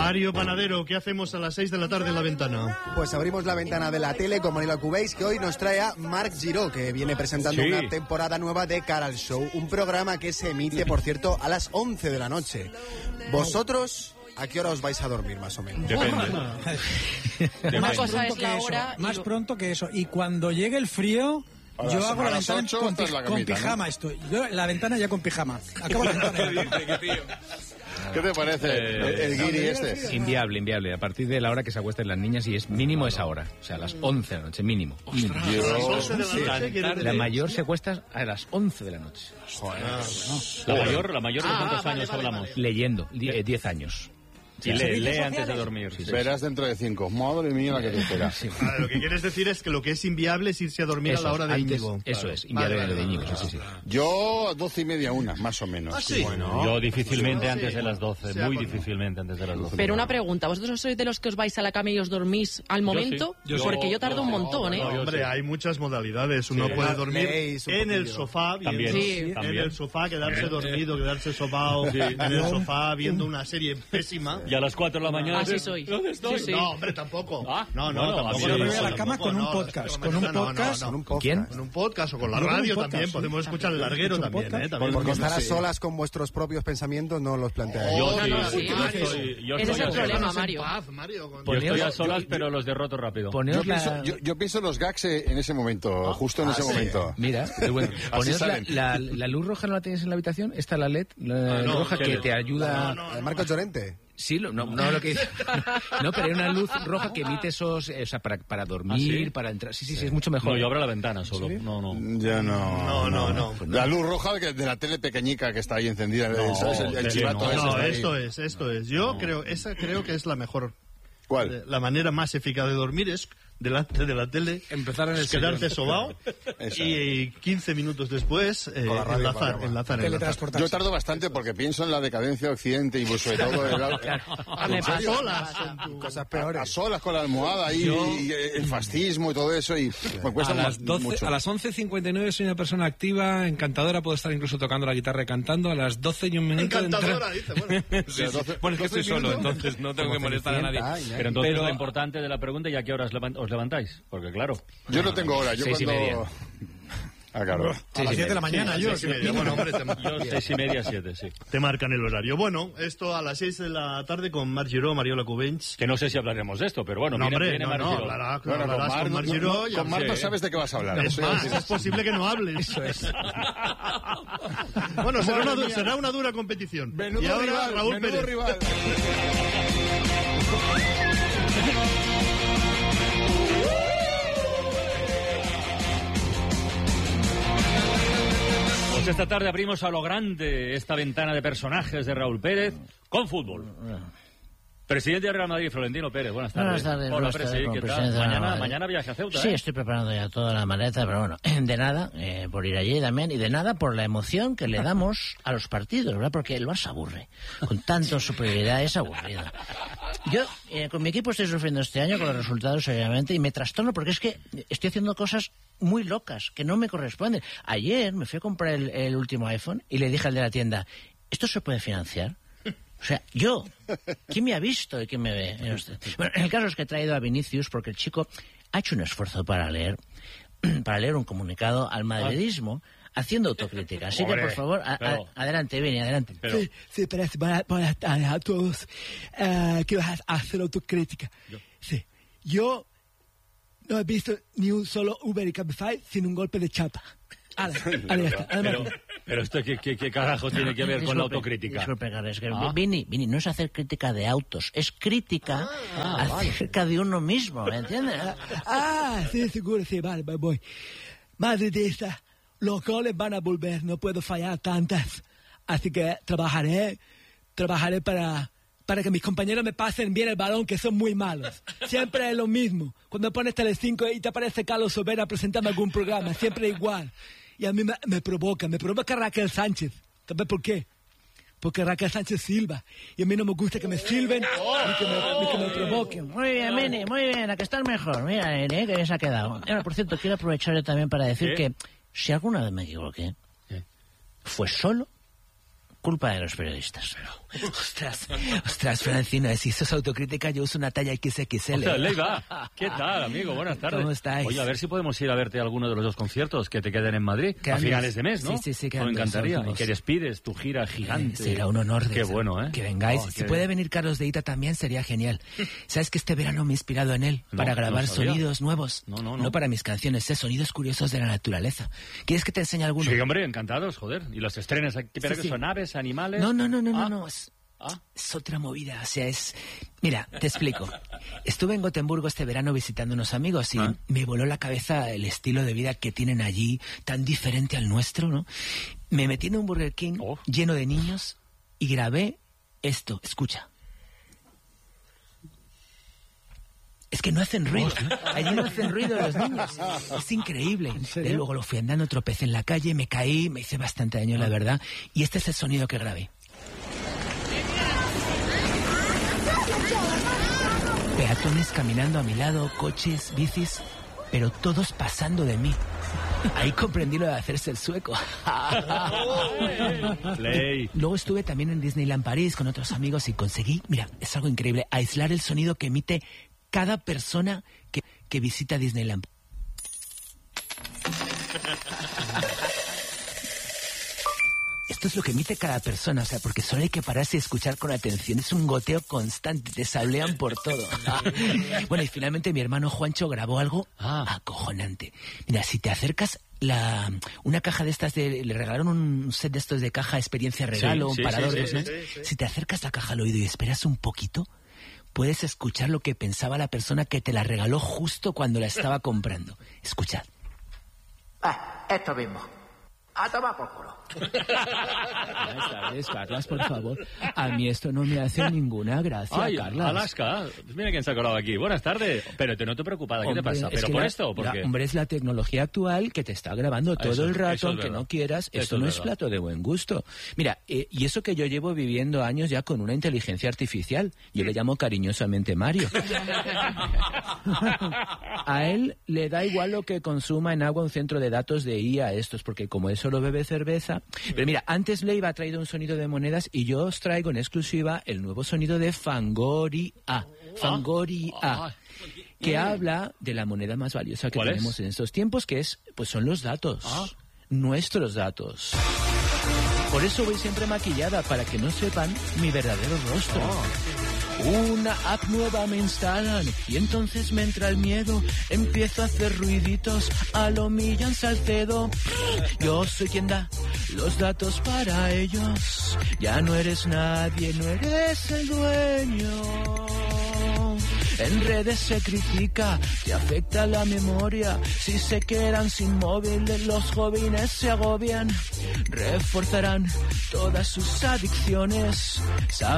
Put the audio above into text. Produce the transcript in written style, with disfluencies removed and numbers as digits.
Mario Panadero, ¿qué hacemos a las 6 de la tarde en La Ventana? Pues abrimos la ventana de la tele con Manila Cubéis, que hoy nos trae a Marc Giró, que viene presentando una temporada nueva de Cara al Show. Un programa que se emite, por cierto, a las 11 de la noche. ¿Vosotros a qué hora os vais a dormir, más o menos? Depende. Una cosa es la hora... Más pronto que eso. Y cuando llegue el frío... Yo hago la ventana con pijama, estoy. Yo la ventana ya con pijama. Acabo la ventana. ¿Qué te parece el guiri este? Inviable. A partir de la hora que se acuesten las niñas, y es mínimo esa hora. O sea, a las 11 de la noche, mínimo. La mayor se acuesta a las 11 de la noche. Joder. ¿La mayor de cuántos años hablamos? Leyendo, 10 años. Y lee antes de dormir. Verás dentro de 5. Madre mía, la que te espera. Lo que quieres decir es que lo que es inviable es irse a dormir a la hora de Íñigo. Eso es, inviable de Íñigo. Sí. Yo a 12:30, 1, más o menos. ¿Ah, sí? Bueno, yo difícilmente antes de las 12, muy difícilmente antes de las 12. Pero una pregunta, ¿vosotros sois de los que os vais a la cama y os dormís al momento? Porque yo tardo un montón, ¿eh? Hombre, hay muchas modalidades. Uno puede dormir en el sofá, en el sofá, quedarse dormido, quedarse sopado en el sofá viendo una serie pésima. Y a las 4 de la mañana... Así soy. ¿Dónde estoy? Sí. No, hombre, tampoco. Tampoco. Yo me voy a la cama con un podcast. Con un podcast. ¿Quién? Con un podcast o con la radio también. Podemos escuchar el larguero también, Porque estar a solas con vuestros propios pensamientos no los planteáis. Ese es el problema, Mario. Yo estoy a solas, pero los derroto rápido. Yo pienso los gags en ese momento, justo en ese momento. Mira, poneos la luz roja, ¿no la tenéis en la habitación? Está la LED roja que te ayuda... Marcos Llorente. Sí, no lo que dice. No, pero hay una luz roja que emite esos, o sea, para dormir, para entrar. Sí, es mucho mejor. No, yo abro la ventana solo. ¿Sí? No. Ya no. La luz roja de la tele pequeñica que está ahí encendida. El chivato ese. Esto es. Yo creo que es la mejor. ¿Cuál? La manera más eficaz de dormir es delante de la tele, empezar en el quedarte sobao y 15 minutos después enlazar. Yo tardo bastante porque pienso en la decadencia de Occidente y sobre todo a solas, cosas peores. A solas con la almohada y el fascismo y todo eso y me cuesta mucho. A las 11:59 soy una persona activa, encantadora, puedo estar incluso tocando la guitarra y cantando. A las 12 y un minuto encantadora, dice, bueno. Bueno, es que estoy solo, entonces no tengo que molestar a nadie. Pero entonces lo importante de la pregunta, ¿y a qué horas os levantáis? Porque claro... Yo no tengo hora, yo 6:30. Claro. A las 7 de la mañana, yo. 6:30. Bueno, hombre, yo 6:30, 7, sí. Te marcan el horario. Bueno, esto a las 6 de la tarde con Marc Giró, Mariola Cubens. Que no sé si hablaremos de esto, pero bueno, viene Marc Giró. Con Marc Giró. Con Marc no sabes de qué vas a hablar. Es más, es posible que no hables. Eso es. Bueno, será una dura competición. Y ahora Raúl Pérez. Rival. Pues esta tarde abrimos a lo grande esta ventana de personajes de Raúl Pérez con fútbol. Presidente de Real Madrid, Florentino Pérez, buenas tardes. Buenas tardes. Hola, presidente, ¿qué tal? Mañana viaje a Ceuta, Sí, estoy preparando ya toda la maleta, pero bueno, de nada por ir allí también, y de nada por la emoción que le damos a los partidos, ¿verdad? Porque el Barça aburre. Con tanta superioridad es aburrido. Yo, con mi equipo estoy sufriendo este año con los resultados, obviamente, y me trastorno porque es que estoy haciendo cosas muy locas que no me corresponden. Ayer me fui a comprar el último iPhone y le dije al de la tienda, ¿esto se puede financiar? O sea, yo, ¿quién me ha visto y quién me ve? Bueno, el caso es que he traído a Vinicius porque el chico ha hecho un esfuerzo para leer un comunicado al madridismo haciendo autocrítica. Así que, por favor, adelante, Vini, adelante. Sí, buenas tardes a todos. ¿Qué vas a hacer autocrítica? Sí, yo no he visto ni un solo Uber y Cabify sin un golpe de chapa. Pero esto ¿qué carajo tiene que ver con la autocrítica? Disculpe, es que Vini, no es hacer crítica de autos, es crítica acerca de uno mismo, ¿me entiendes? Sí, seguro, sí, vale, voy. Madridista, los goles van a volver, no puedo fallar tantas, así que trabajaré para que mis compañeros me pasen bien el balón, que son muy malos. Siempre es lo mismo. Cuando pones Telecinco y te aparece Carlos Sobera presentando algún programa, siempre igual. Y a mí me provoca Raquel Sánchez. ¿Sabes por qué? Porque Raquel Sánchez silba. Y a mí no me gusta que me silben ni que me provoquen. Muy bien, Mini, muy bien, a que estás mejor. Mira, que bien se ha quedado. Ahora, por cierto, quiero aprovechar yo también para decir que si alguna vez me equivoqué, fue solo culpa de los periodistas. Ostras, Francino, si eso es autocrítica, yo uso una talla XXL. Ostras, Leiva, ¿qué tal, amigo? Buenas tardes. ¿Cómo estáis? Oye, a ver si podemos ir a verte a alguno de los 2 conciertos que te queden en Madrid a finales de mes, ¿no? Sí, me encantaría. Y que despides tu gira gigante. Será un honor. Qué bueno, ¿eh? Que vengáis. Si puede venir Carlos de Ita también sería genial. ¿Sabes que este verano me he inspirado en él para grabar sonidos nuevos? No para mis canciones, sonidos curiosos de la naturaleza. ¿Quieres que te enseñe alguno? Sí, hombre, encantados, joder. Y los estrenes aquí, pero que son aves, animales. No. Es otra movida, o sea, Mira, te explico. Estuve en Gotemburgo este verano visitando unos amigos y me voló la cabeza el estilo de vida que tienen allí, tan diferente al nuestro, ¿no? Me metí en un Burger King lleno de niños y grabé esto, escucha. Es que no hacen ruido. Allí no hacen ruido los niños. Es increíble. Y luego lo fui andando, tropecé en la calle, me caí, me hice bastante daño, la verdad. Y este es el sonido que grabé. Peatones caminando a mi lado, coches, bicis, pero todos pasando de mí. Ahí comprendí lo de hacerse el sueco. Luego estuve también en Disneyland París con otros amigos y conseguí, mira, es algo increíble, aislar el sonido que emite cada persona que visita Disneyland. Esto es lo que emite cada persona, o sea, porque solo hay que pararse y escuchar con atención. Es un goteo constante, te sablean por todo. Bueno, y finalmente mi hermano Juancho grabó algo acojonante. Mira, si te acercas, una caja de estas, le regalaron un set de estos de caja experiencia regalo, un parador. Sí. Si te acercas la caja al oído y esperas un poquito, puedes escuchar lo que pensaba la persona que te la regaló justo cuando la estaba comprando. Escuchad. Esto mismo. A tomar por culo. Buenas tardes, Carlas, por favor. A mí esto no me hace ninguna gracia, Carlas. Alaska, pues mira quién se ha colado aquí. Buenas tardes. Pero no te preocupes, ¿qué te pasa? ¿Pero por esto o por qué? Hombre, es la tecnología actual que te está grabando todo el rato, aunque no quieras. Esto no es plato de buen gusto. Mira, y eso que yo llevo viviendo años ya con una inteligencia artificial. Yo le llamo cariñosamente Mario. A él le da igual lo que consuma en agua un centro de datos de IA estos, porque como él solo bebe cerveza. Pero mira, antes Leiva ha traído un sonido de monedas y yo os traigo en exclusiva el nuevo sonido de Fangoria. Fangoria. Que habla de la moneda más valiosa que tenemos en estos tiempos, que son los datos. Nuestros datos. Por eso voy siempre maquillada, para que no sepan mi verdadero rostro. Una app nueva me instalan y entonces me entra el miedo. Empiezo a hacer ruiditos a lo Millán Salcedo. Yo soy quien da los datos para ellos. Ya no eres nadie, no eres el dueño. En redes se critica, te afecta la memoria. Si se quedan sin móvil, los jóvenes se agobian. Reforzarán todas sus adicciones.